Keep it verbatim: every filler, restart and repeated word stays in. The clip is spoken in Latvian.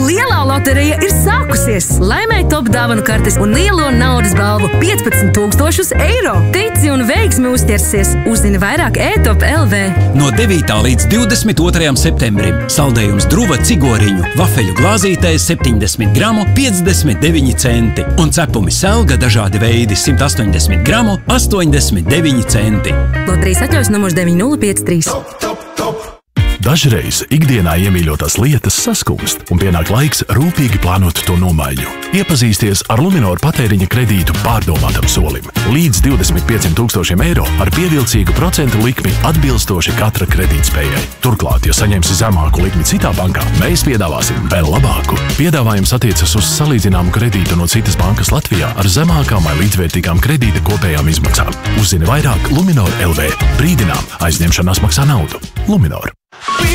Lielā loterija ir sākusies! Laimēj top dāvanu kartes un lielo naudas balvu piecpadsmit tūkstošus eiro! Tici un veiksmi uzķersies! Uzzini vairāk e top punkt l v. No devītā līdz divdesmit otrajam septembrim saldējums druva cigoriņu vafeļu glāzītē septiņdesmit gramu piecdesmit deviņi centi un cepumi selga dažādi veidi simt astoņdesmit gramu astoņdesmit deviņi centi. Loterijas atļaujas numurs deviņi nulle pieci trīs. Dažreiz ikdienā iemīļotās lietas saskumst, un pienāk laiks rūpīgi plānot to nomaiņu. Iepazīsties ar Luminor patēriņa kredītu pārdomātam solim. Līdz divdesmit pieciem tūkstošiem eiro ar pievilcīgu procentu likmi atbilstoši katra kredītspējai. Turklāt, ja saņemsi zemāku likmi citā bankā, mēs piedāvāsim vēl labāku. Piedāvājums attiecas uz salīdzināmu kredītu no citas bankas Latvijā ar zemākām vai līdzvērtīgām kredīta kopējām izmaksām. Uzzini vairāk Luminor punkt l v. Brīdinām, aizņemšanās maksā naudu. Luminor.